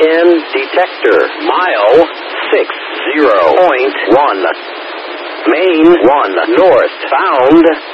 10 detector. Mile 60.1. Main 1 north. Found